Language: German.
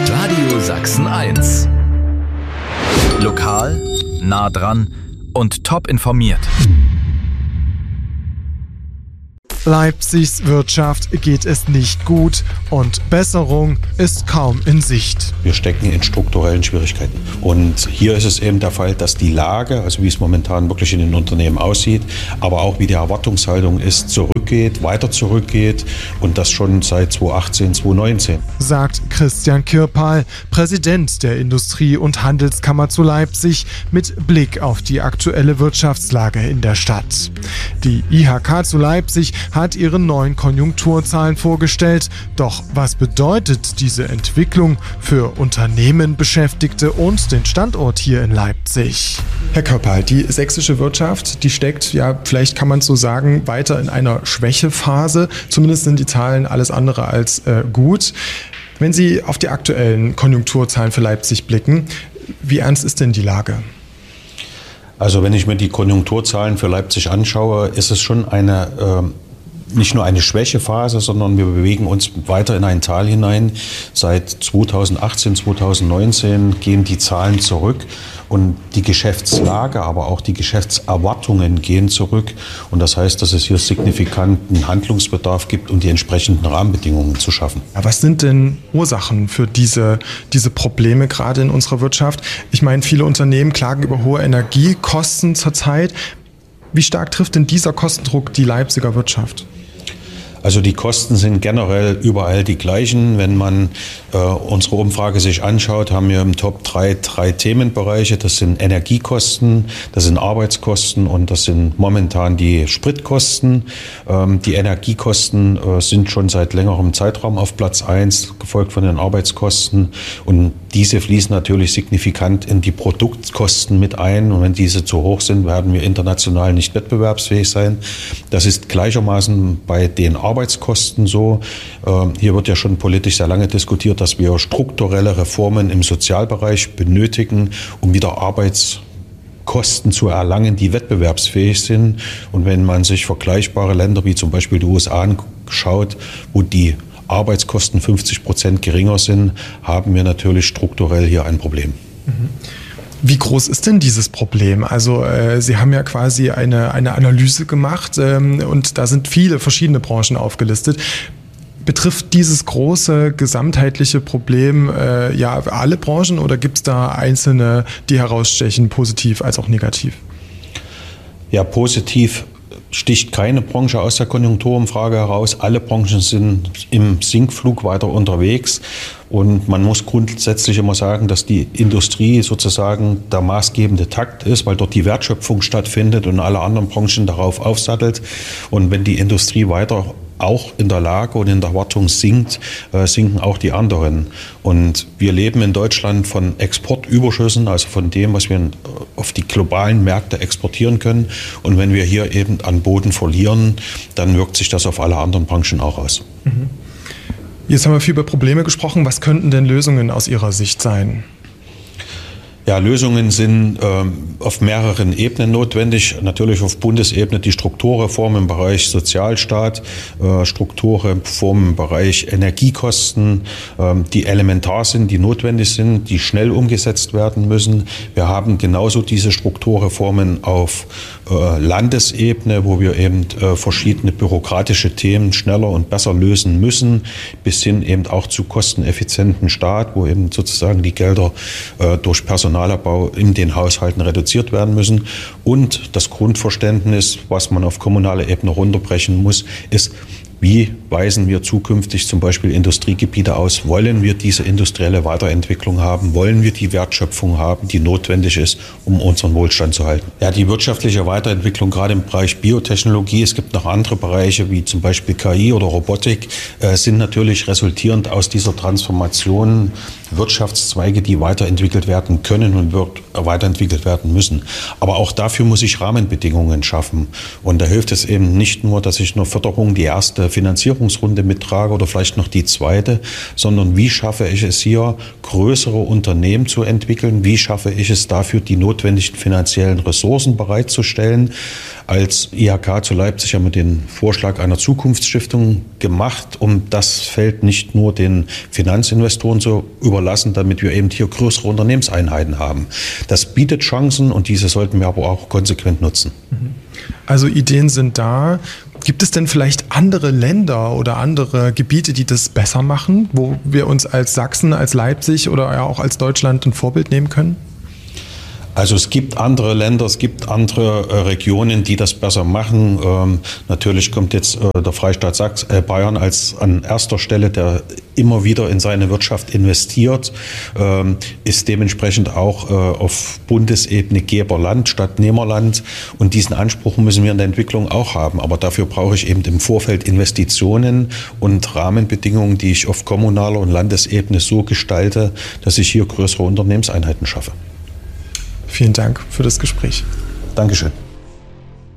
Radio Sachsen 1. Lokal, nah dran und top informiert. Leipzigs Wirtschaft geht es nicht gut und Besserung ist kaum in Sicht. Wir stecken in strukturellen Schwierigkeiten. Und hier ist es eben der Fall, dass die Lage, also wie es momentan wirklich in den Unternehmen aussieht, aber auch wie die Erwartungshaltung ist, zurückgeht, weiter zurückgeht und das schon seit 2018, 2019. Sagt Christian Kirpal, Präsident der Industrie- und Handelskammer zu Leipzig, mit Blick auf die aktuelle Wirtschaftslage in der Stadt. Die IHK zu Leipzig hat ihre neuen Konjunkturzahlen vorgestellt. Doch was bedeutet diese Entwicklung für Unternehmen, Beschäftigte und den Standort hier in Leipzig? Herr Kirpal, die sächsische Wirtschaft, die steckt, ja, vielleicht kann man es so sagen, weiter in einer Schwächephase. Zumindest sind die Zahlen alles andere als gut. Wenn Sie auf die aktuellen Konjunkturzahlen für Leipzig blicken, wie ernst ist denn die Lage? Also wenn ich mir die Konjunkturzahlen für Leipzig anschaue, ist es schon nicht nur eine Schwächephase, sondern wir bewegen uns weiter in ein Tal hinein. Seit 2018, 2019 gehen die Zahlen zurück und die Geschäftslage, aber auch die Geschäftserwartungen gehen zurück. Und das heißt, dass es hier signifikanten Handlungsbedarf gibt, um die entsprechenden Rahmenbedingungen zu schaffen. Ja, was sind denn Ursachen für diese Probleme gerade in unserer Wirtschaft? Ich meine, viele Unternehmen klagen über hohe Energiekosten zurzeit. Wie stark trifft denn dieser Kostendruck die Leipziger Wirtschaft? Also die Kosten sind generell überall die gleichen. Wenn man unsere Umfrage sich anschaut, haben wir im Top 3 Themenbereiche. Das sind Energiekosten, das sind Arbeitskosten und das sind momentan die Spritkosten. Die Energiekosten sind schon seit längerem Zeitraum auf Platz 1, gefolgt von den Arbeitskosten. Und diese fließen natürlich signifikant in die Produktkosten mit ein. Und wenn diese zu hoch sind, werden wir international nicht wettbewerbsfähig sein. Das ist gleichermaßen bei den Arbeitskosten so. Hier wird ja schon politisch sehr lange diskutiert, dass wir strukturelle Reformen im Sozialbereich benötigen, um wieder Arbeitskosten zu erlangen, die wettbewerbsfähig sind. Und wenn man sich vergleichbare Länder wie zum Beispiel die USA anschaut, wo die Arbeitskosten 50% geringer sind, haben wir natürlich strukturell hier ein Problem. Wie groß ist denn dieses Problem? Also Sie haben ja quasi eine Analyse gemacht und da sind viele verschiedene Branchen aufgelistet. Betrifft dieses große gesamtheitliche Problem alle Branchen oder gibt es da einzelne, die herausstechen, positiv als auch negativ? Ja, positiv sticht keine Branche aus der Konjunkturumfrage heraus. Alle Branchen sind im Sinkflug weiter unterwegs. Und man muss grundsätzlich immer sagen, dass die Industrie sozusagen der maßgebende Takt ist, weil dort die Wertschöpfung stattfindet und alle anderen Branchen darauf aufsattelt. Und wenn die Industrie weiter auch in der Lage und in der Erwartung sinkt, sinken auch die anderen. Und wir leben in Deutschland von Exportüberschüssen, also von dem, was wir auf die globalen Märkte exportieren können. Und wenn wir hier eben an Boden verlieren, dann wirkt sich das auf alle anderen Branchen auch aus. Jetzt haben wir viel über Probleme gesprochen. Was könnten denn Lösungen aus Ihrer Sicht sein? Ja, Lösungen sind auf mehreren Ebenen notwendig. Natürlich auf Bundesebene die Strukturreform im Bereich Sozialstaat, Strukturreform im Bereich Energiekosten, die elementar sind, die notwendig sind, die schnell umgesetzt werden müssen. Wir haben genauso diese Strukturreformen auf Landesebene, wo wir eben verschiedene bürokratische Themen schneller und besser lösen müssen, bis hin eben auch zu kosteneffizienten Staat, wo eben sozusagen die Gelder durch Personalabbau in den Haushalten reduziert werden müssen. Und das Grundverständnis, was man auf kommunaler Ebene runterbrechen muss, ist, wie weisen wir zukünftig zum Beispiel Industriegebiete aus? Wollen wir diese industrielle Weiterentwicklung haben? Wollen wir die Wertschöpfung haben, die notwendig ist, um unseren Wohlstand zu halten? Ja, die wirtschaftliche Weiterentwicklung, gerade im Bereich Biotechnologie, es gibt noch andere Bereiche wie zum Beispiel KI oder Robotik, sind natürlich resultierend aus dieser Transformation Wirtschaftszweige, die weiterentwickelt werden können und weiterentwickelt werden müssen. Aber auch dafür muss ich Rahmenbedingungen schaffen. Und da hilft es eben nicht nur, dass ich eine Förderung, die erste erste Finanzierungsrunde mittrage oder vielleicht noch die zweite, sondern wie schaffe ich es hier, größere Unternehmen zu entwickeln, wie schaffe ich es dafür, die notwendigen finanziellen Ressourcen bereitzustellen. Als IHK zu Leipzig haben wir den Vorschlag einer Zukunftsstiftung gemacht, um das Feld nicht nur den Finanzinvestoren zu überlassen, damit wir eben hier größere Unternehmenseinheiten haben. Das bietet Chancen und diese sollten wir aber auch konsequent nutzen. Also Ideen sind da. Gibt es denn vielleicht andere Länder oder andere Gebiete, die das besser machen, wo wir uns als Sachsen, als Leipzig oder ja auch als Deutschland ein Vorbild nehmen können? Also es gibt andere Länder, es gibt andere Regionen, die das besser machen. Natürlich kommt jetzt der Freistaat Bayern an erster Stelle, der immer wieder in seine Wirtschaft investiert, ist dementsprechend auch auf Bundesebene Geberland statt Nehmerland. Und diesen Anspruch müssen wir in der Entwicklung auch haben. Aber dafür brauche ich eben im Vorfeld Investitionen und Rahmenbedingungen, die ich auf kommunaler und Landesebene so gestalte, dass ich hier größere Unternehmenseinheiten schaffe. Vielen Dank für das Gespräch. Dankeschön.